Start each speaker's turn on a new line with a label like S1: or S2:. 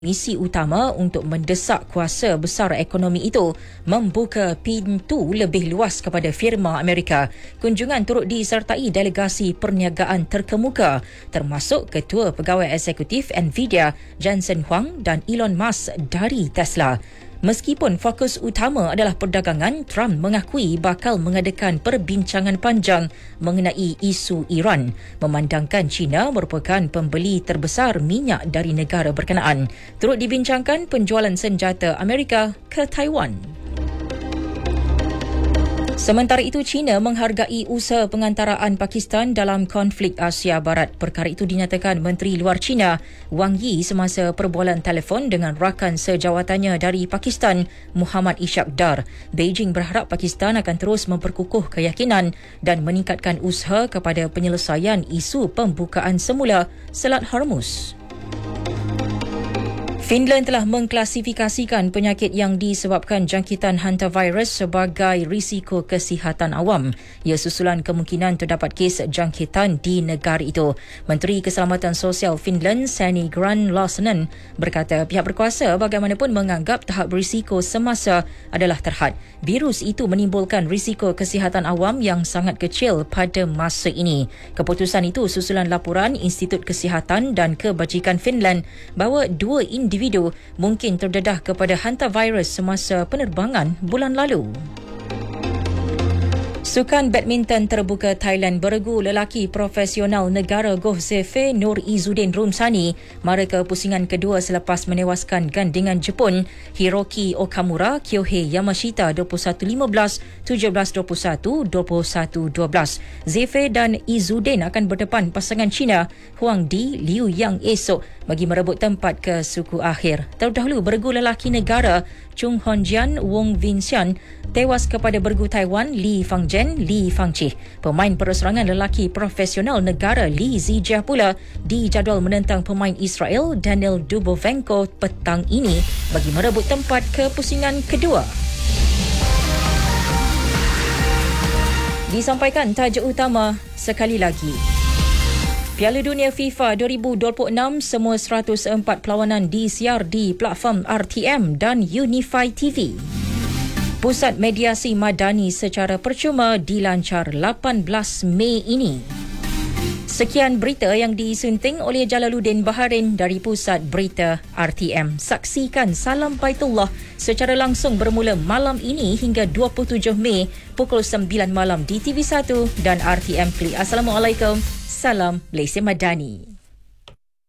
S1: Misi utama untuk mendesak kuasa besar ekonomi itu membuka pintu lebih luas kepada firma Amerika. Kunjungan turut disertai delegasi perniagaan terkemuka termasuk Ketua Pegawai Eksekutif Nvidia Jensen Huang dan Elon Musk dari Tesla. Meskipun fokus utama adalah perdagangan, Trump mengakui bakal mengadakan perbincangan panjang mengenai isu Iran, memandangkan China merupakan pembeli terbesar minyak dari negara berkenaan. Turut dibincangkan penjualan senjata Amerika ke Taiwan. Sementara itu, China menghargai usaha pengantaraan Pakistan dalam konflik Asia Barat. Perkara itu dinyatakan Menteri Luar China Wang Yi semasa perbualan telefon dengan rakan sejawatannya dari Pakistan, Muhammad Ishaq Dar. Beijing berharap Pakistan akan terus memperkukuh keyakinan dan meningkatkan usaha kepada penyelesaian isu pembukaan semula Selat Hormuz. Finland telah mengklasifikasikan penyakit yang disebabkan jangkitan hantavirus sebagai risiko kesihatan awam. Ia susulan kemungkinan terdapat kes jangkitan di negara itu. Menteri Keselamatan Sosial Finland, Sanni Grahn-Laasonen, berkata pihak berkuasa bagaimanapun menganggap tahap risiko semasa adalah terhad. Virus itu menimbulkan risiko kesihatan awam yang sangat kecil pada masa ini. Keputusan itu susulan laporan Institut Kesihatan dan Kebajikan Finland bahawa 2 individu mungkin terdedah kepada hantavirus semasa penerbangan bulan lalu. Sukan badminton terbuka Thailand beregu lelaki profesional negara Goh Zefe Nur Izzuddin Rumsani mara ke pusingan kedua selepas menewaskan gandingan Jepun Hiroki Okamura Kyohei Yamashita 21-15, 17-21, 21-12. Zefe dan Izzuddin akan berdepan pasangan China Huang Di Liu Yang esok bagi merebut tempat ke suku akhir. Terdahulu beregu lelaki negara Chung Honjian Wong Vincian tewas kepada beregu Taiwan Li Fangzhen Li Fangqi. Pemain perorangan lelaki profesional negara Li Zijia pula dijadual menentang pemain Israel Daniel Dubovenko petang ini bagi merebut tempat ke pusingan kedua. Disampaikan tajuk utama sekali lagi. Piala Dunia FIFA 2026 semua 104 perlawanan disiar di platform RTM dan Unify TV. Pusat Mediasi Madani secara percuma dilancar 18 Mei ini. Sekian berita yang disunting oleh Jalaluddin Baharin dari Pusat Berita RTM. Saksikan Salam Baitullah secara langsung bermula malam ini hingga 27 Mei pukul 9 malam di TV1 dan RTM Klik. Assalamualaikum. Salam Malaysia Madani.